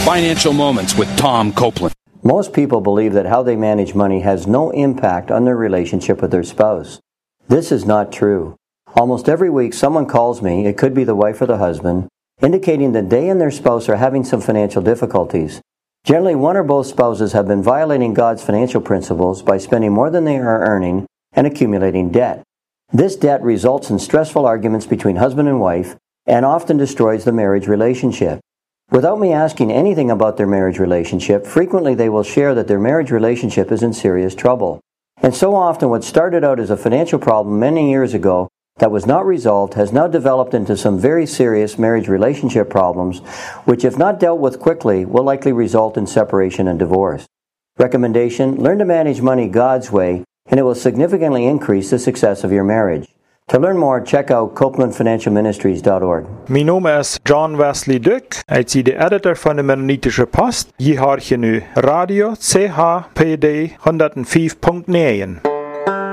Financial Moments with Tom Copeland. Most people believe that how they manage money has no impact on their relationship with their spouse. This is not true. Almost every week someone calls me, it could be the wife or the husband, indicating that they and their spouse are having some financial difficulties. Generally, one or both spouses have been violating God's financial principles by spending more than they are earning and accumulating debt. This debt results in stressful arguments between husband and wife and often destroys the marriage relationship. Without me asking anything about their marriage relationship, frequently they will share that their marriage relationship is in serious trouble. And so often what started out as a financial problem many years ago that was not resolved has now developed into some very serious marriage relationship problems, which if not dealt with quickly will likely result in separation and divorce. Recommendation: learn to manage money God's way, and it will significantly increase the success of your marriage. To learn more, check out CopelandFinancialMinistries.org. Mijn naam is John Wesley Duck. Ik zie de editor van de Mennonitische Post. Je hoort je nu Radio CHPD 105.9.